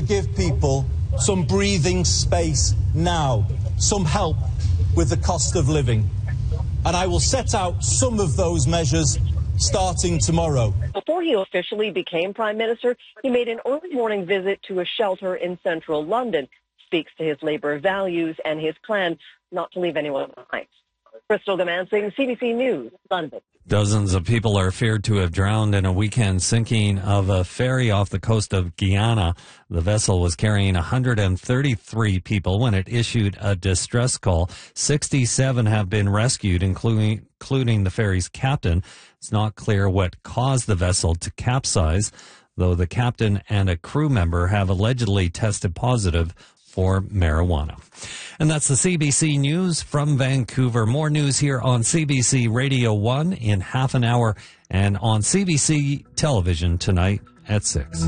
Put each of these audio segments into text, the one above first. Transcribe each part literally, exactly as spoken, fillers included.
give people some breathing space now, some help with the cost of living. And I will set out some of those measures starting tomorrow. Before he officially became Prime Minister, he made an early morning visit to a shelter in central London, speaks to his Labour values and his plan not to leave anyone behind. Crystal Gamansing, C B C News, London. Dozens of people are feared to have drowned in a weekend sinking of a ferry off the coast of Guyana. The vessel was carrying one hundred thirty-three people when it issued a distress call. sixty-seven have been rescued, including, including the ferry's captain. It's not clear what caused the vessel to capsize, though the captain and a crew member have allegedly tested positive for marijuana. And that's the C B C News from Vancouver. More news here on C B C Radio one in half an hour and on C B C Television tonight at six.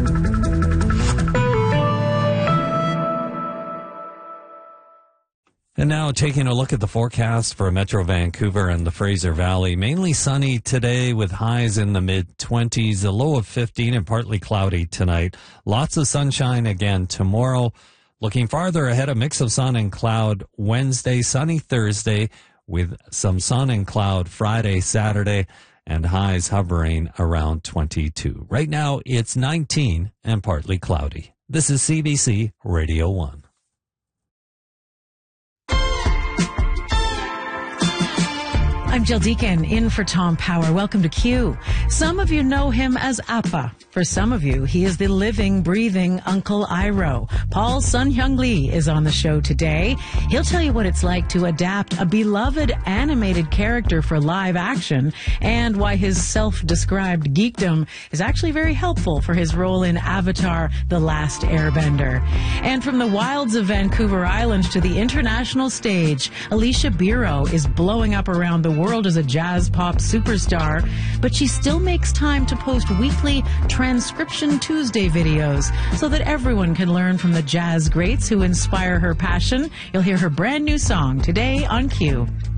And now taking a look at the forecast for Metro Vancouver and the Fraser Valley. Mainly sunny today with highs in the mid-twenties, a low of fifteen and partly cloudy tonight. Lots of sunshine again tomorrow. Looking farther ahead, a mix of sun and cloud Wednesday, sunny Thursday with some sun and cloud Friday, Saturday, and highs hovering around twenty-two. Right now, it's nineteen and partly cloudy. This is C B C Radio one. I'm Jill Deacon, in for Tom Power. Welcome to Q. Some of you know him as Appa. For some of you, he is the living, breathing Uncle Iroh. Paul Sun-Hyung Lee is on the show today. He'll tell you what it's like to adapt a beloved animated character for live action and why his self-described geekdom is actually very helpful for his role in Avatar: The Last Airbender. And from the wilds of Vancouver Island to the international stage, Alicia Biro is blowing up around the world world as a jazz pop superstar, but she still makes time to post weekly Transcription Tuesday videos so that everyone can learn from the jazz greats who inspire her passion. You'll hear her brand new song today on Q.